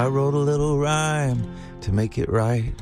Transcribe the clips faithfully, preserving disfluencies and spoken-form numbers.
I wrote a little rhyme to make it right.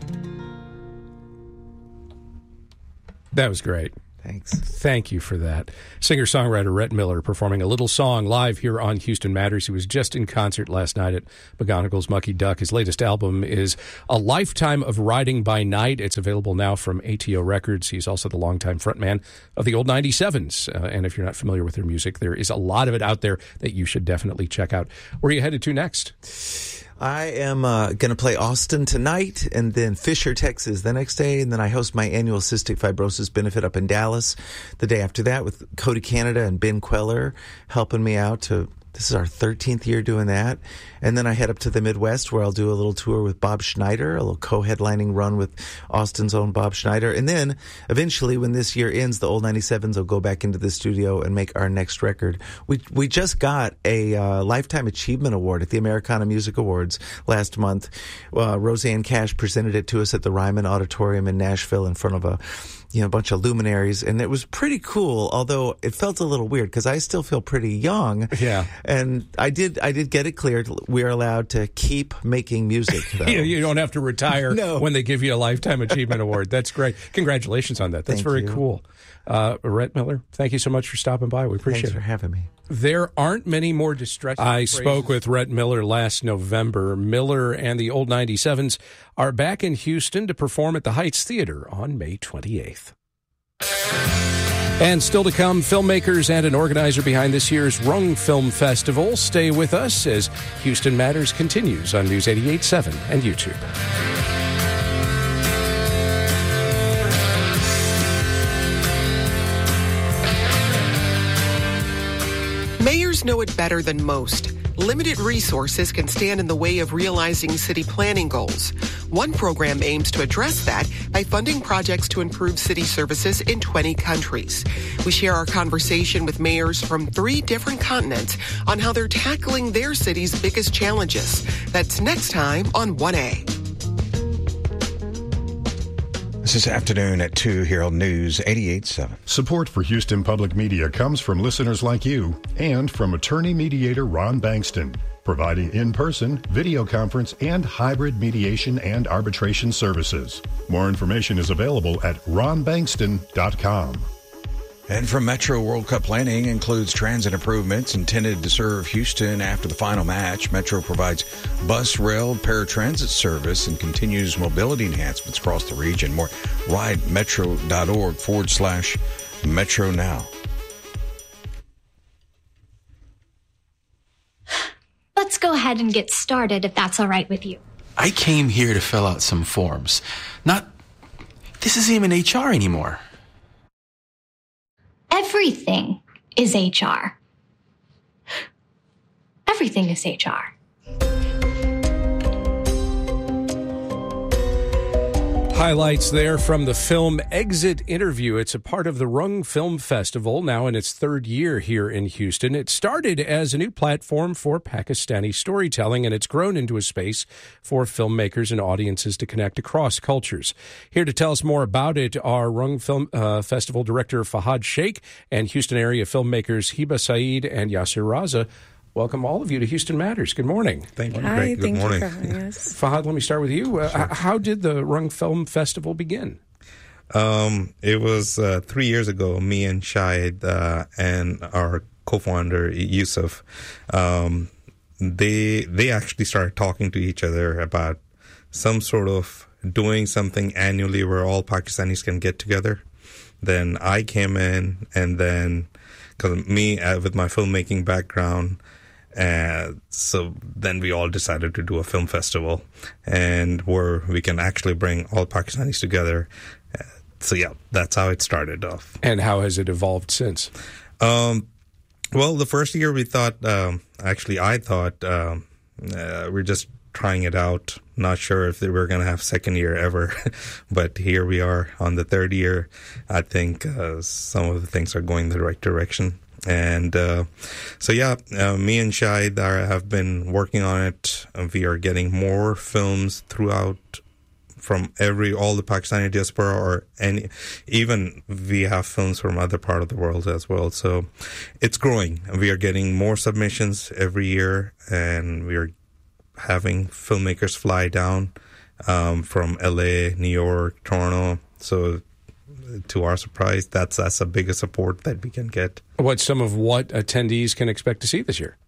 That was great. Thanks. Thank you for that. Singer-songwriter Rhett Miller performing a little song live here on Houston Matters. He was just in concert last night at McGonagall's Mucky Duck. His latest album is A Lifetime of Riding by Night. It's available now from A T O Records. He's also the longtime frontman of the old ninety-sevens. Uh, and if you're not familiar with their music, there is a lot of it out there that you should definitely check out. Where are you headed to next? I am uh, going to play Austin tonight and then Fisher, Texas the next day. And then I host my annual cystic fibrosis benefit up in Dallas the day after that with Cody Canada and Ben Queller helping me out to... This is our thirteenth year doing that. And then I head up to the Midwest where I'll do a little tour with Bob Schneider, a little co-headlining run with Austin's own Bob Schneider. And then eventually when this year ends, the old ninety-sevens will go back into the studio and make our next record. We we just got a uh, Lifetime Achievement Award at the Americana Music Awards last month. Uh, Roseanne Cash presented it to us at the Ryman Auditorium in Nashville in front of a you know, a bunch of luminaries, and it was pretty cool, although it felt a little weird because I still feel pretty young. Yeah. And I did I did get it cleared. We're allowed to keep making music, though. you, you don't have to retire no. when they give you a Lifetime Achievement Award. That's great. Congratulations on that. That's Thank very you. cool. Uh, Rhett Miller, thank you so much for stopping by. We appreciate Thanks it. for having me. There aren't many more distressing I phrases. Spoke with Rhett Miller last November. Miller and the old ninety-sevens are back in Houston to perform at the Heights Theater on May twenty-eighth. And still to come, filmmakers and an organizer behind this year's Rung Film Festival. Stay with us as Houston Matters continues on News eighty-eight point seven and YouTube. Mayors know it better than most. Limited resources can stand in the way of realizing city planning goals. One program aims to address that by funding projects to improve city services in twenty countries. We share our conversation with mayors from three different continents on how they're tackling their city's biggest challenges. That's next time on one A. This afternoon at two here on News eighty-eight point seven. Support for Houston Public Media comes from listeners like you and from attorney mediator Ron Bankston, providing in-person, video conference, and hybrid mediation and arbitration services. More information is available at ron bankston dot com. And from Metro, World Cup planning includes transit improvements intended to serve Houston after the final match. Metro provides bus, rail, paratransit service and continues mobility enhancements across the region. More ridemetro.org forward slash Metro now. Let's go ahead and get started if that's all right with you. I came here to fill out some forms. Not, this isn't even H R anymore. Everything is H R. Everything is H R. Highlights there from the film Exit Interview. It's a part of the Rung Film Festival, now in its third year here in Houston. It started as a new platform for Pakistani storytelling, and it's grown into a space for filmmakers and audiences to connect across cultures. Here to tell us more about it are Rung Film uh, Festival Director Fahad Sheikh and Houston area filmmakers Hiba Saeed and Yasir Raza. Welcome all of you to Houston Matters. Good morning. Thank you. Hi, Great. Good thank morning. you for having us. Fahad, let me start with you. Uh, Sure. How did the Rung Film Festival begin? Um, it was uh, three years ago, me and Shahid uh, and our co-founder, Yusuf, um, they they actually started talking to each other about some sort of doing something annually where all Pakistanis can get together. Then I came in, and then, because me, uh, with my filmmaking background, Uh, so then we all decided to do a film festival, and where we can actually bring all Pakistanis together. Uh, so yeah, that's how it started off. And how has it evolved since? Um, well, the first year we thought, um, actually I thought, um, uh, we're just trying it out. Not sure if we were going to have second year ever, but here we are on the third year. I think uh, some of the things are going the right direction. And uh, so, yeah, uh, me and Shahid are, have been working on it. We are getting more films throughout from every, all the Pakistani diaspora, or any, even we have films from other part of the world as well. So it's growing. We are getting more submissions every year, and we are having filmmakers fly down um, from L A, New York, Toronto. So to our surprise, that's that's the biggest support that we can get. What's some of what attendees can expect to see this year?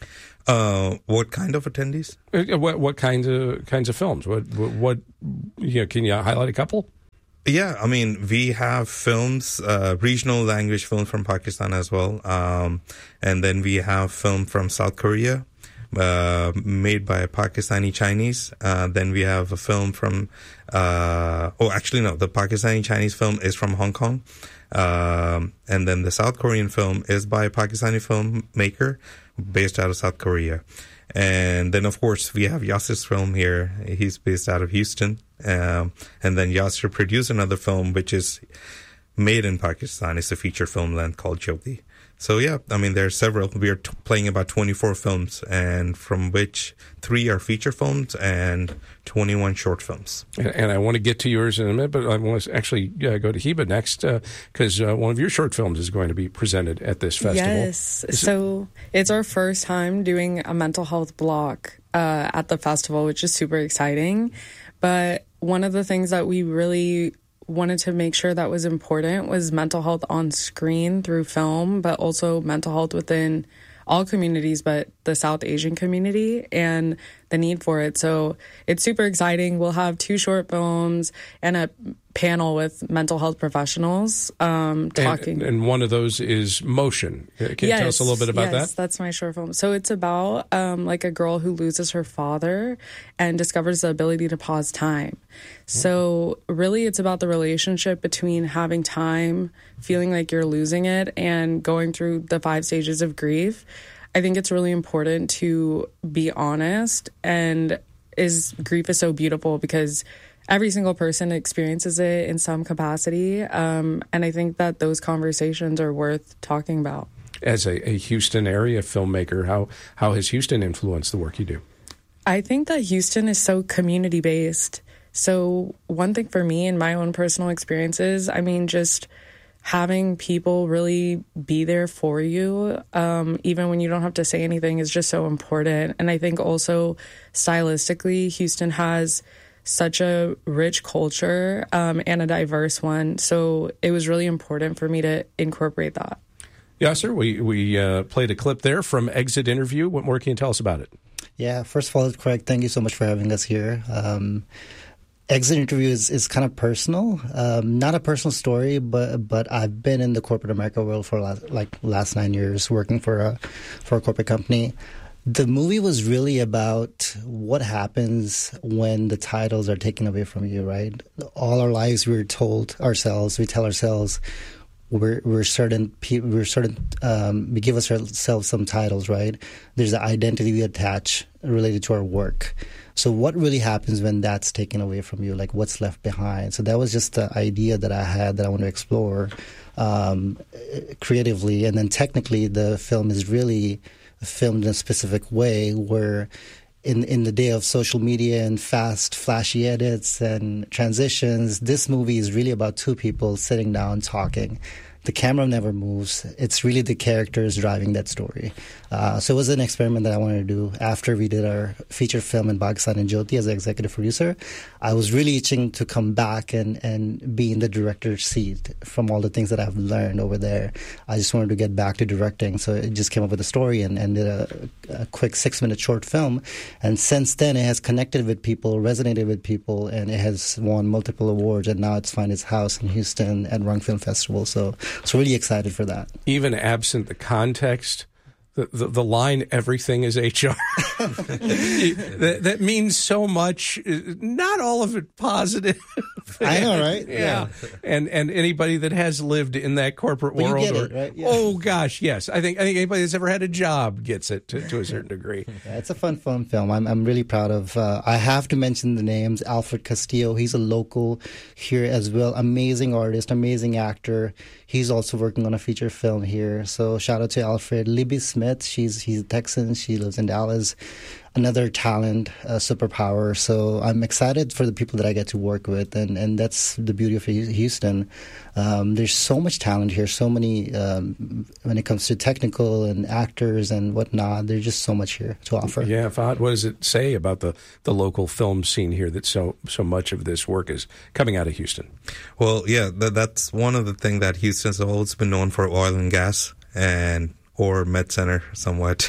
Uh, what kind of attendees? Uh, What what kinds of kinds of films? What what, what you know, can you highlight a couple? Yeah, I mean, we have films, uh, regional language films from Pakistan as well. Um, and then we have film from South Korea, uh, made by Pakistani Chinese. Uh, then we have a film from, uh, oh, actually, no, the Pakistani Chinese film is from Hong Kong. Um, and then the South Korean film is by a Pakistani filmmaker based out of South Korea. And then, of course, we have Yasir's film here. He's based out of Houston. Um, and then Yasir produced another film, which is made in Pakistan. It's a feature film length called Jyoti. So, yeah, I mean, there are several. We are t- playing about twenty-four films, and from which three are feature films and twenty-one short films. And, and I want to get to yours in a minute, but I want to actually uh, go to Hiba next, because uh, uh, one of your short films is going to be presented at this festival. Yes. So it's our first time doing a mental health block uh, at the festival, which is super exciting. But one of the things that we really wanted to make sure that was important was mental health on screen through film, but also mental health within all communities, but the South Asian community and the need for it. So it's super exciting. We'll have two short films and a panel with mental health professionals um, talking. And, and one of those is Motion. Can you yes, tell us a little bit about yes, that? Yes, that's my short film. So it's about um, like a girl who loses her father and discovers the ability to pause time. So really it's about the relationship between having time, feeling like you're losing it, and going through the five stages of grief. I think it's really important to be honest, and is grief is so beautiful because every single person experiences it in some capacity. Um, and I think that those conversations are worth talking about. As a, a Houston area filmmaker, how, how has Houston influenced the work you do? I think that Houston is so community-based. So one thing for me in my own personal experiences, I mean, just having people really be there for you, um, even when you don't have to say anything, is just so important. And I think also stylistically, Houston has such a rich culture um, and a diverse one. So it was really important for me to incorporate that. Yasir, we, we uh, played a clip there from Exit Interview. What more can you tell us about it? Yeah, first of all, Craig, thank you so much for having us here. Um, Exit Interview is, is kind of personal, um, not a personal story, but but I've been in the corporate America world for last, like last nine years working for a for a corporate company. The movie was really about what happens when the titles are taken away from you, right? All our lives we're told ourselves, we tell ourselves we're we're certain people, we're certain um, we give ourselves some titles, right? There's an identity we attach related to our work. So what really happens when that's taken away from you? Like what's left behind? So that was just the idea that I had that I want to explore um, creatively. And then technically the film is really filmed in a specific way where in in the day of social media and fast, flashy edits and transitions, this movie is really about two people sitting down talking. The camera never moves. It's really the characters driving that story. Uh, so it was an experiment that I wanted to do after we did our feature film in Pakistan in Jyoti as an executive producer. I was really itching to come back and, and be in the director's seat from all the things that I've learned over there. I just wanted to get back to directing. So it just came up with a story and, and did a, a quick six-minute short film. And since then, it has connected with people, resonated with people, and it has won multiple awards. And now it's found its house in Houston at Rung Film Festival. So So really excited for that. Even absent the context, the, the, the line, everything is H R, that, that means so much, not all of it positive. I know, right? Yeah. yeah. And and anybody that has lived in that corporate well, world. You get or, it, right? Yeah. Oh, gosh, yes. I think I think anybody that's ever had a job gets it to, to a certain degree. Yeah, it's a fun, fun film. I'm I'm really proud of. Uh, I have to mention the names. Alfred Castillo, he's a local here as well. Amazing artist, amazing actor. He's also working on a feature film here. So shout out to Alfred. Libby Smith, she's he's a Texan. She lives in Dallas. another talent, uh, superpower. So I'm excited for the people that I get to work with, and, and that's the beauty of Houston. Um, there's so much talent here, so many, um, when it comes to technical and actors and whatnot, there's just so much here to offer. Yeah, Fahad, what does it say about the, the local film scene here that so so much of this work is coming out of Houston? Well, yeah, th- that's one of the things that Houston's always been known for, oil and gas, and or Med Center somewhat.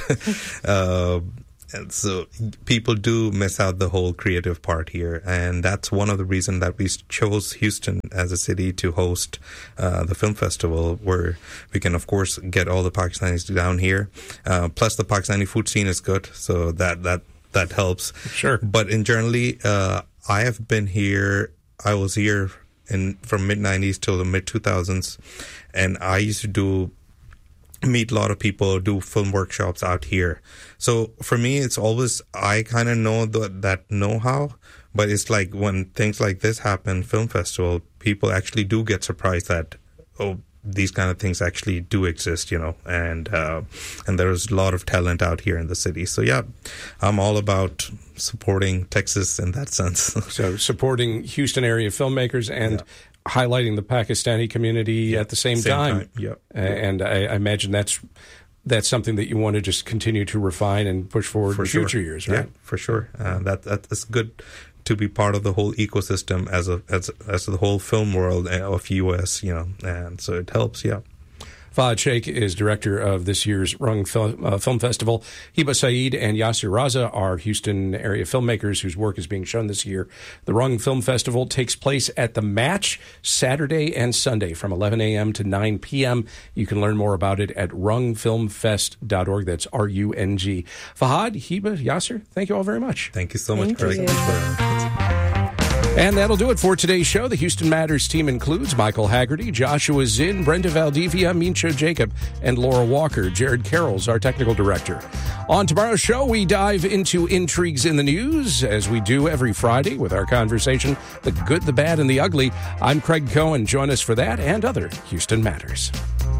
uh, And so people do miss out the whole creative part here. And that's one of the reasons that we chose Houston as a city to host uh, the film festival, where we can, of course, get all the Pakistanis down here. Uh, plus, the Pakistani food scene is good, so that that, that helps. Sure. But in generally, uh, I have been here, I was here in from mid nineties till the mid two thousands, and I used to do meet a lot of people, do film workshops out here. So for me, it's always, I kind of know the, that know-how, but it's like when things like this happen, film festival, people actually do get surprised that, oh, these kind of things actually do exist, you know, and uh, and there's a lot of talent out here in the city. So yeah, I'm all about supporting Texas in that sense. So supporting Houston area filmmakers and yeah. highlighting the Pakistani community yeah. at the same, same time. time. Yeah. And I, I imagine that's that's something that you want to just continue to refine and push forward for in sure. future years, right? Yeah, for sure. Uh, that that's good to be part of the whole ecosystem as a as as the whole film world of U S, you know, and so it helps. Yeah. Fahad Sheikh is director of this year's Rung Film, uh, Film Festival. Hiba Saeed and Yasir Raza are Houston area filmmakers whose work is being shown this year. The Rung Film Festival takes place at the Match Saturday and Sunday from eleven a.m. to nine p.m. You can learn more about it at rung film fest dot org. That's R U N G. Fahad, Hiba, Yasir, thank you all very much. Thank you so much, Thank Craig. you. And that'll do it for today's show. The Houston Matters team includes Michael Haggerty, Joshua Zinn, Brenda Valdivia, Mincho Jacob, and Laura Walker. Jared Carroll's our technical director. On tomorrow's show, we dive into intrigues in the news, as we do every Friday with our conversation, The Good, the Bad, and the Ugly. I'm Craig Cohen. Join us for that and other Houston Matters.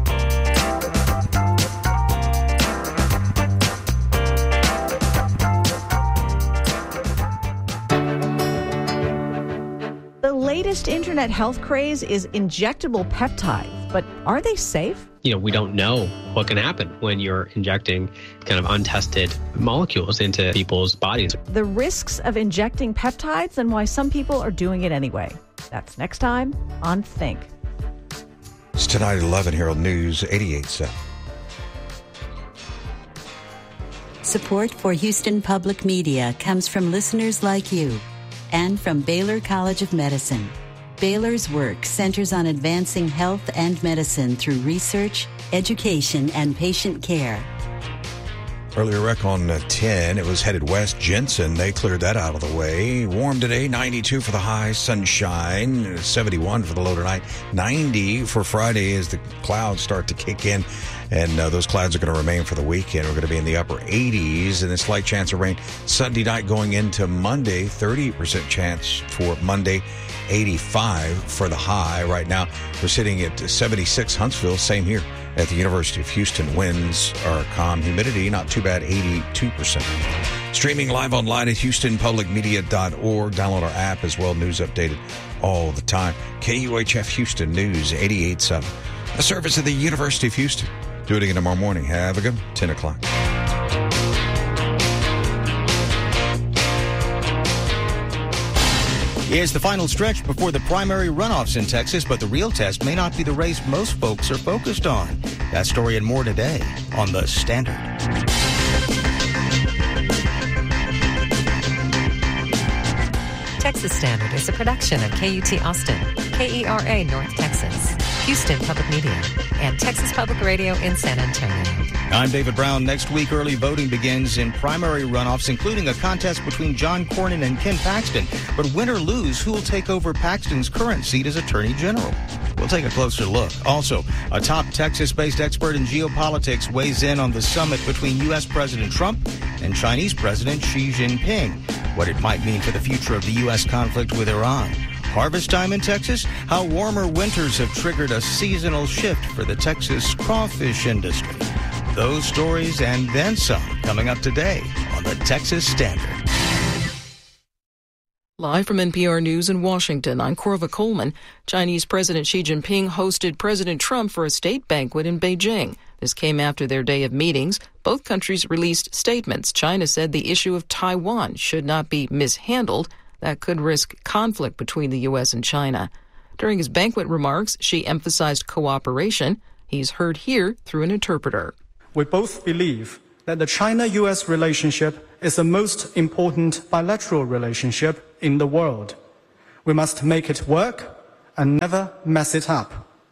The latest internet health craze is injectable peptides, but are they safe? You know, we don't know what can happen when you're injecting kind of untested molecules into people's bodies. The risks of injecting peptides and why some people are doing it anyway. That's next time on Think. It's tonight at eleven, Herald News eighty-eight point seven. Support for Houston Public Media comes from listeners like you and from Baylor College of Medicine. Baylor's work centers on advancing health and medicine through research, education, and patient care. Earlier wreck on uh, ten, it was headed west. Jensen, they cleared that out of the way. Warm today, ninety-two for the high, sunshine, seventy-one for the low tonight, ninety for Friday as the clouds start to kick in. And uh, those clouds are going to remain for the weekend. We're going to be in the upper eighties and a slight chance of rain Sunday night going into Monday. thirty percent chance for Monday, eighty-five for the high. Right now, we're sitting at seventy-six Huntsville. Same here at the University of Houston. Winds are calm. Humidity, not too bad, eighty-two percent. Streaming live online at houston public media dot org. Download our app as well. News updated all the time. K U H F Houston News eighty-eight point seven. A service of the University of Houston. Do it again tomorrow morning. Have a good ten o'clock. It's the final stretch before the primary runoffs in Texas, but the real test may not be the race most folks are focused on. That story and more today on The Standard. Texas Standard is a production of K U T Austin, K E R A North Texas, Houston Public Media, and Texas Public Radio in San Antonio. I'm David Brown. Next week, early voting begins in primary runoffs, including a contest between John Cornyn and Ken Paxton. But win or lose, who will take over Paxton's current seat as Attorney General? We'll take a closer look. Also, a top Texas-based expert in geopolitics weighs in on the summit between U S. President Trump and Chinese President Xi Jinping, what it might mean for the future of the U S conflict with Iran. Harvest time in Texas, how warmer winters have triggered a seasonal shift for the Texas crawfish industry. Those stories and then some coming up today on the Texas Standard. Live from N P R News in Washington, I'm Corva Coleman. Chinese President Xi Jinping hosted President Trump for a state banquet in Beijing. This came after their day of meetings. Both countries released statements. China said the issue of Taiwan should not be mishandled. That could risk conflict between the U S and China. During his banquet remarks, Xi emphasized cooperation. He's heard here through an interpreter. We both believe that the China-U S relationship is the most important bilateral relationship in the world. We must make it work and never mess it up.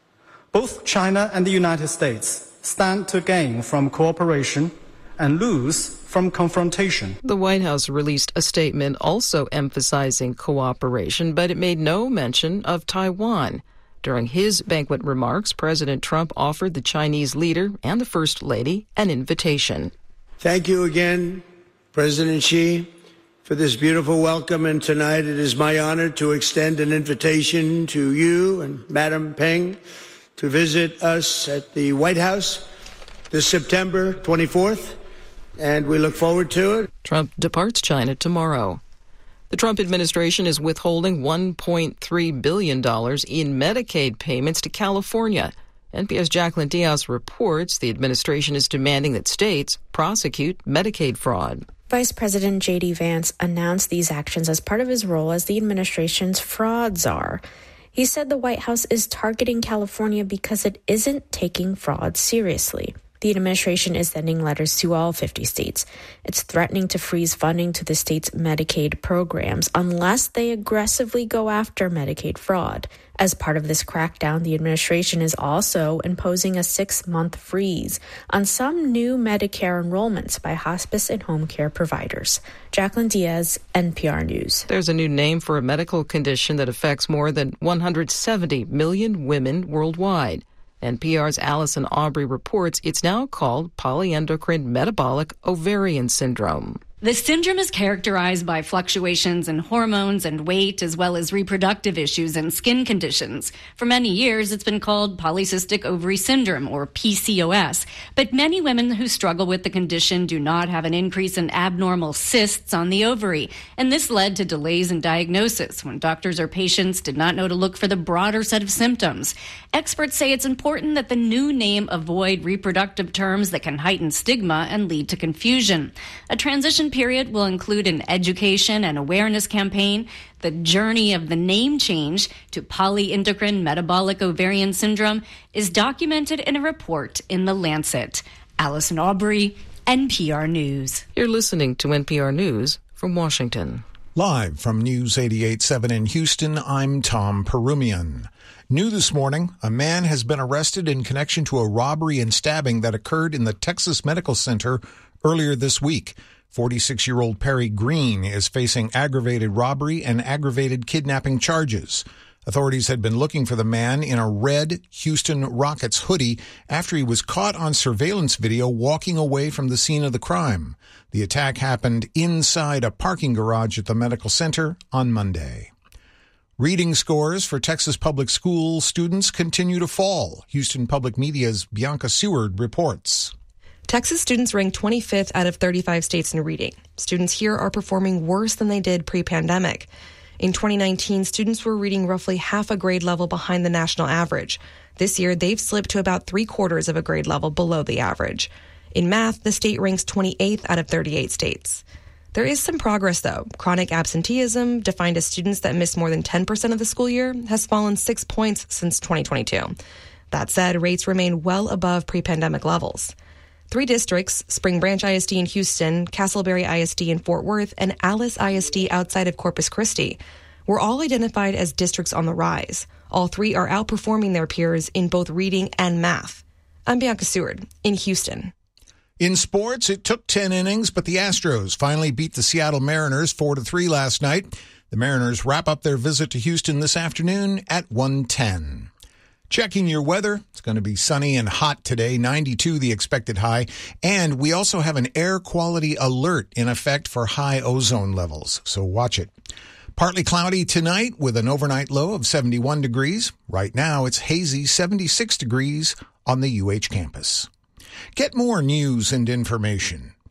Both China and the United States stand to gain from cooperation and lose from confrontation. The White House released a statement also emphasizing cooperation, but it made no mention of Taiwan. During his banquet remarks, President Trump offered the Chinese leader and the First Lady an invitation. Thank you again, President Xi, for this beautiful welcome. And tonight it is my honor to extend an invitation to you and Madam Peng to visit us at the White House this September twenty-fourth, and we look forward to it. Trump departs China tomorrow. The Trump administration is withholding one point three billion dollars in Medicaid payments to California. N P R's Jacqueline Diaz reports the administration is demanding that states prosecute Medicaid fraud. Vice President J D. Vance announced these actions as part of his role as the administration's fraud czar. He said the White House is targeting California because it isn't taking fraud seriously. The administration is sending letters to all fifty states. It's threatening to freeze funding to the state's Medicaid programs unless they aggressively go after Medicaid fraud. As part of this crackdown, the administration is also imposing a six-month freeze on some new Medicare enrollments by hospice and home care providers. Jacqueline Diaz, N P R News. There's a new name for a medical condition that affects more than one hundred seventy million women worldwide. N P R's Allison Aubrey reports it's now called polyendocrine metabolic ovarian syndrome. The syndrome is characterized by fluctuations in hormones and weight, as well as reproductive issues and skin conditions. For many years, it's been called polycystic ovary syndrome, or P C O S. But many women who struggle with the condition do not have an increase in abnormal cysts on the ovary. And this led to delays in diagnosis when doctors or patients did not know to look for the broader set of symptoms. Experts say it's important that the new name avoid reproductive terms that can heighten stigma and lead to confusion. A transition period will include an education and awareness campaign. The journey of the name change to polyendocrine metabolic ovarian syndrome is documented in a report in The Lancet. Allison Aubrey, N P R News. You're listening to N P R News from Washington. Live from News eighty-eight point seven in Houston, I'm Tom Perumian. New this morning, a man has been arrested in connection to a robbery and stabbing that occurred in the Texas Medical Center earlier this week. forty-six-year-old Perry Green is facing aggravated robbery and aggravated kidnapping charges. Authorities had been looking for the man in a red Houston Rockets hoodie after he was caught on surveillance video walking away from the scene of the crime. The attack happened inside a parking garage at the medical center on Monday. Reading scores for Texas public school students continue to fall. Houston Public Media's Bianca Seward reports. Texas students rank twenty-fifth out of thirty-five states in reading. Students here are performing worse than they did pre-pandemic. In twenty nineteen, students were reading roughly half a grade level behind the national average. This year, they've slipped to about three quarters of a grade level below the average. In math, the state ranks twenty-eighth out of thirty-eight states. There is some progress, though. Chronic absenteeism, defined as students that miss more than ten percent of the school year, has fallen six points since twenty twenty-two. That said, rates remain well above pre-pandemic levels. Three districts, Spring Branch I S D in Houston, Castleberry I S D in Fort Worth, and Alice I S D outside of Corpus Christi, were all identified as districts on the rise. All three are outperforming their peers in both reading and math. I'm Bianca Seward in Houston. In sports, it took ten innings, but the Astros finally beat the Seattle Mariners four to three last night. The Mariners wrap up their visit to Houston this afternoon at one ten. Checking your weather. It's going to be sunny and hot today, ninety-two the expected high. And we also have an air quality alert in effect for high ozone levels, so watch it. Partly cloudy tonight with an overnight low of seventy-one degrees. Right now, it's hazy seventy-six degrees on the U H campus. Get more news and information.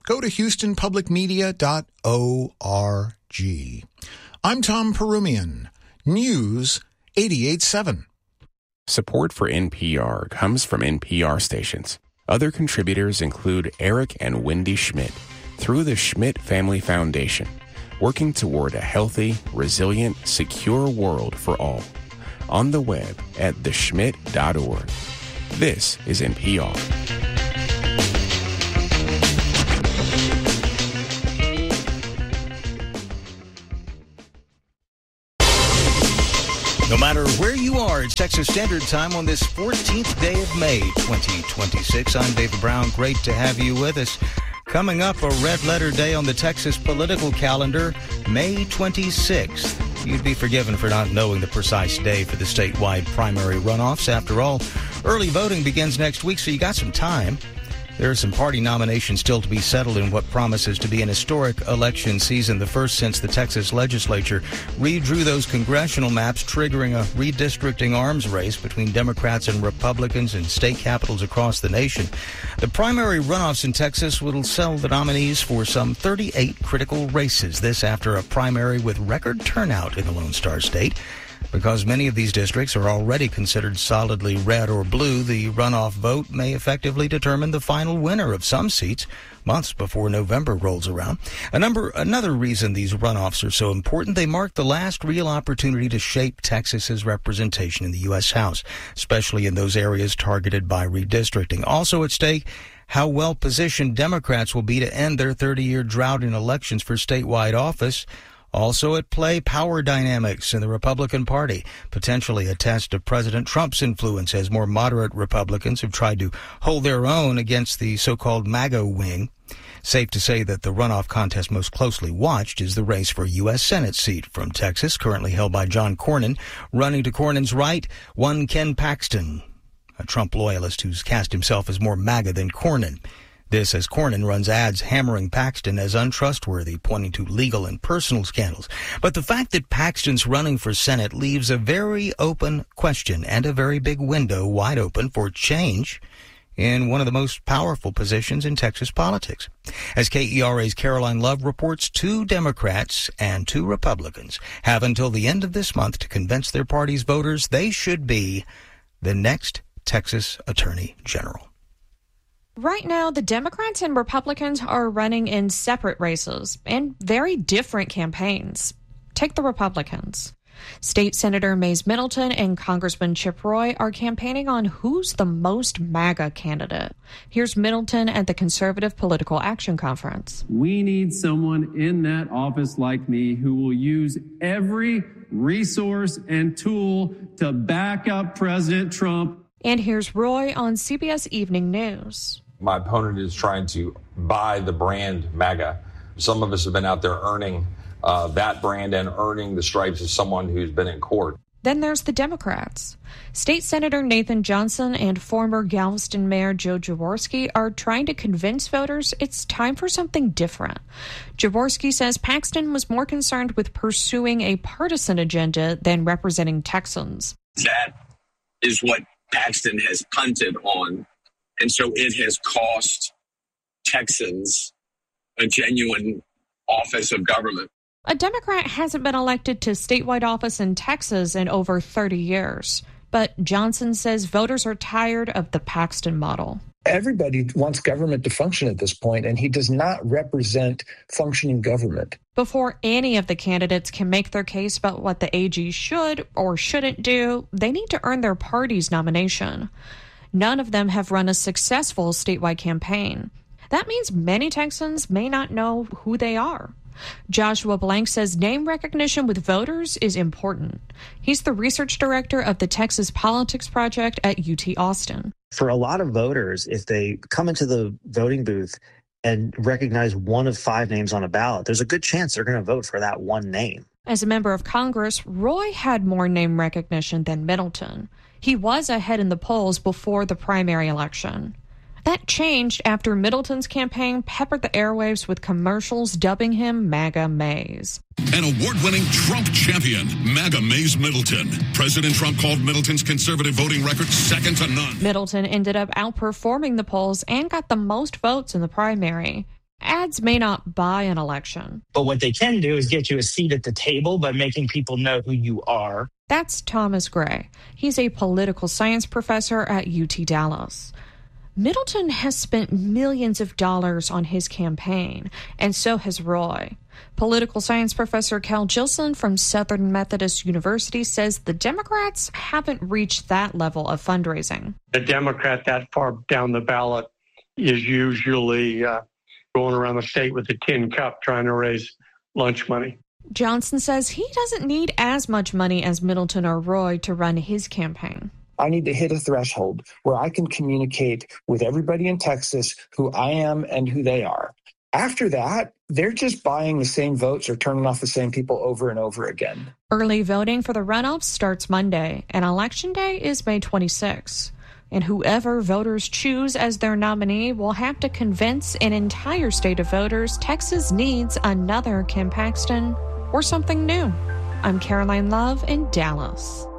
go to houston public media dot org. I'm Tom Perumian, News eighty-eight point seven. Support for N P R comes from N P R stations. Other contributors include Eric and Wendy Schmidt through the Schmidt Family Foundation, working toward a healthy, resilient, secure world for all. On the web at the schmidt dot org. This is N P R. No matter where you are, it's Texas Standard Time on this fourteenth day of May, twenty twenty-six. I'm David Brown. Great to have you with us. Coming up, a red letter day on the Texas political calendar, May twenty-sixth. You'd be forgiven for not knowing the precise day for the statewide primary runoffs. After all, early voting begins next week, so you got some time. There are some party nominations still to be settled in what promises to be an historic election season, the first since the Texas legislature redrew those congressional maps, triggering a redistricting arms race between Democrats and Republicans in state capitals across the nation. The primary runoffs in Texas will sell the nominees for some thirty-eight critical races, this after a primary with record turnout in the Lone Star State. Because many of these districts are already considered solidly red or blue, the runoff vote may effectively determine the final winner of some seats months before November rolls around. A number, another reason these runoffs are so important, they mark the last real opportunity to shape Texas's representation in the U S House, especially in those areas targeted by redistricting. Also at stake, how well-positioned Democrats will be to end their thirty-year drought in elections for statewide office. Also at play, power dynamics in the Republican Party, potentially a test of President Trump's influence as more moderate Republicans have tried to hold their own against the so-called MAGA wing. Safe to say that the runoff contest most closely watched is the race for a U S Senate seat from Texas, currently held by John Cornyn. Running to Cornyn's right, one Ken Paxton, a Trump loyalist who's cast himself as more MAGA than Cornyn. This as Cornyn runs ads hammering Paxton as untrustworthy, pointing to legal and personal scandals. But the fact that Paxton's running for Senate leaves a very open question and a very big window wide open for change in one of the most powerful positions in Texas politics. As K E R A's Caroline Love reports, two Democrats and two Republicans have until the end of this month to convince their party's voters they should be the next Texas Attorney General. Right now, the Democrats and Republicans are running in separate races and very different campaigns. Take the Republicans. State Senator Mays Middleton and Congressman Chip Roy are campaigning on who's the most MAGA candidate. Here's Middleton at the Conservative Political Action Conference. We need someone in that office like me who will use every resource and tool to back up President Trump. And here's Roy on C B S Evening News. My opponent is trying to buy the brand MAGA. Some of us have been out there earning uh, that brand and earning the stripes of someone who's been in court. Then there's the Democrats. State Senator Nathan Johnson and former Galveston Mayor Joe Jaworski are trying to convince voters it's time for something different. Jaworski says Paxton was more concerned with pursuing a partisan agenda than representing Texans. That is what Paxton has punted on. And so it has cost Texans a genuine office of government. A Democrat hasn't been elected to statewide office in Texas in over thirty years. But Johnson says voters are tired of the Paxton model. Everybody wants government to function at this point, and he does not represent functioning government. Before any of the candidates can make their case about what the A G should or shouldn't do, they need to earn their party's nomination. None of them have run a successful statewide campaign. That means many Texans may not know who they are. Joshua Blank says name recognition with voters is important. He's the research director of the Texas Politics Project at U T Austin. For a lot of voters, if they come into the voting booth and recognize one of five names on a ballot, there's a good chance they're going to vote for that one name. As a member of Congress, Roy had more name recognition than Middleton. He was ahead in the polls before the primary election. That changed after Middleton's campaign peppered the airwaves with commercials dubbing him MAGA Mays. An award-winning Trump champion, MAGA Mays Middleton. President Trump called Middleton's conservative voting record second to none. Middleton ended up outperforming the polls and got the most votes in the primary. Ads may not buy an election. But what they can do is get you a seat at the table by making people know who you are. That's Thomas Gray. He's a political science professor at U T Dallas. Middleton has spent millions of dollars on his campaign, and so has Roy. Political science professor Cal Gilson from Southern Methodist University says the Democrats haven't reached that level of fundraising. A Democrat that far down the ballot is usually uh, going around the state with a tin cup trying to raise lunch money. Johnson says he doesn't need as much money as Middleton or Roy to run his campaign. I need to hit a threshold where I can communicate with everybody in Texas who I am and who they are. After that, they're just buying the same votes or turning off the same people over and over again. Early voting for the runoffs starts Monday, and Election Day is May twenty-sixth. And whoever voters choose as their nominee will have to convince an entire state of voters Texas needs another Ken Paxton or something new. I'm Caroline Love in Dallas.